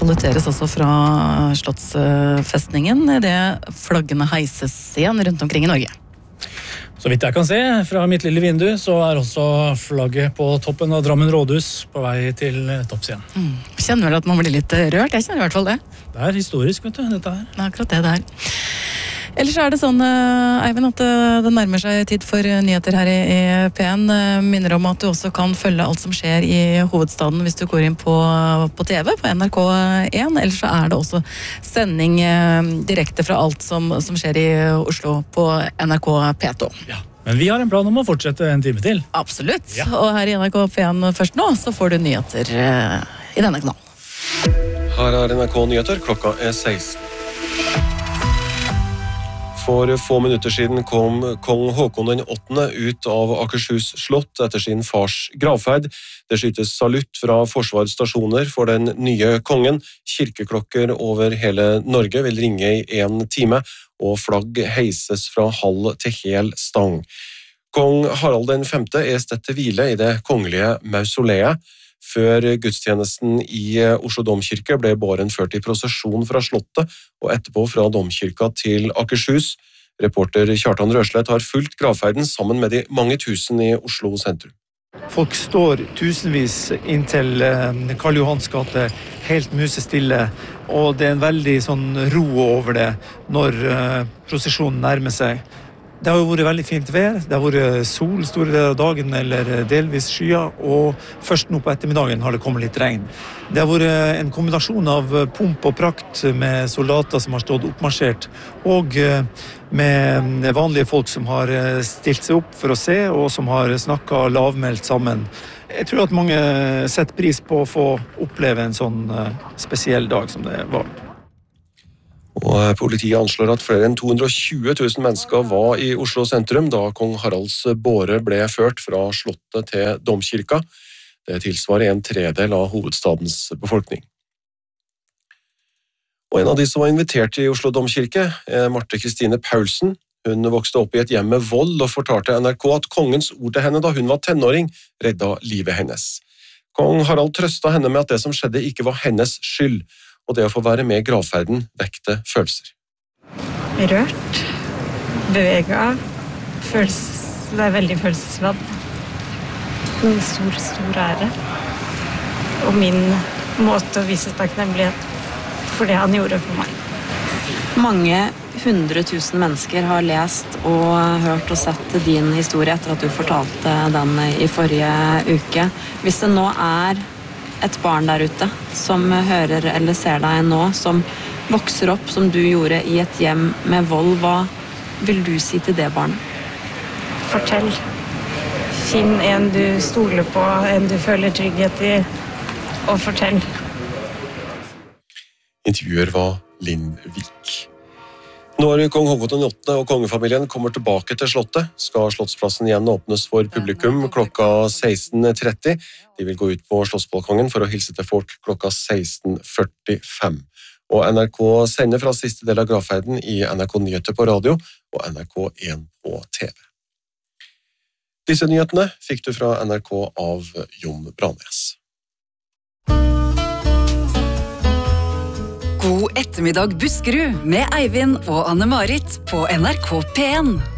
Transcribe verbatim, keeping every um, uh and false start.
saluteres også fra Slottsfestningen, det flaggene heises igjen rundt omkring i Norge. Så vidt jeg kan se, fra mitt lille vindu, så er også flagget på toppen av Drammen rådhus på vei til topps igjen. Mm. Kjenner vel at man blir litt rørt? Jeg kjenner i hvert fall det. Det er historisk, vet du, dette her. Det er akkurat det det er. Ellers er det sånn, Eivind, at det nærmer seg tid for nyheter her i P en. Minner om at du også kan følge alt som skjer i hovedstaden hvis du går inn på, på T V, på N R K én. Ellers så er det også sending direkte fra alt som, som skjer i Oslo på N R K P to. Ja, men vi har en plan om å fortsette en time til. Absolutt. Ja. Og her i N R K P en først nå, så får du nyheter i denne kanalen. Her er N R K Nyheter, klokka er seksten. For få minutter siden kom kong Håkon den åttende ut av Akershus slott etter sin fars gravferd. Det skytes salutt fra Forsvarets stasjoner for den nye kongen. Kirkeklokker over hele Norge vil ringe i en time, og flagg heises fra halv til hel stang. Kong Harald den femte er stedt til hvile i det kongelige mausoleet. Før gudstjenesten i Oslo domkirke ble båren ført i prosesjon fra slottet og etterpå fra domkirka til Akershus. Reporter Kjartan Røslett har fulgt gravferden sammen med de mange tusen i Oslo sentrum. Folk står tusenvis inntil Karl Johans gate, helt musestille, og det er en veldig sånn ro over det når prosesjonen nærmer seg. Det har jo vært veldig fint vær, det har vært sol store deler av dagen eller delvis skyer, og først nå på ettermiddagen har det kommet litt regn. Det har vært en kombinasjon av pomp og prakt med soldater som har stått oppmarsjert, og med vanlige folk som har stilt seg opp for å se, og som har snakket lavmælt sammen. Jeg tror at mange setter pris på å få oppleve en sånn spesiell dag som det var. Og politiet anslår at flere enn to hundre og tjue tusen mennesker var i Oslo sentrum da kong Haralds båre ble ført fra slottet til domkirka. Det tilsvarer en tredel av hovedstadens befolkning. Og en av de som var invitert til Oslo domkirke er Marte Kristine Paulsen. Hun vokste opp i et hjem med vold og fortalte N R K at kongens ord til henne da hun var tenåring redda livet hennes. Kong Harald trøstet henne med at det som skjedde ikke var hennes skyld, og det å få være med i gravferden vekte følelser. Rørt, beveget, følelses, det er veldig følelsesladd. En stor, stor ære. Og min måte å vise takknemlighet for det han gjorde for meg. Mange hundre tusen mennesker har lest og hørt og sett din historie etter at du fortalte den i forrige uke. Hvis det nå er et barn der ute som hører eller ser deg nå, som vokser opp som du gjorde i et hjem med vold, hva vil du si til det barnet? Fortell. Finn en du stoler på, en du føler trygghet i, og fortell. Intervjuer var Linn Vik. Når kong Håkon den åttende og kongefamilien kommer tilbake til slottet, skal slottsplassen igjen åpnes for publikum klokka seksten tretti. De vil gå ut på slottsbalkongen for å hilse til folk klokka seksten førtifem. Og N R K sender fra siste del av gravferden i N R K Nyheter på radio og N R K én på T V. Disse nyhetene fikk du fra N R K av Jon Brannes. God ettermiddag Buskerud med Eivind og Anne-Marit på N R K P en.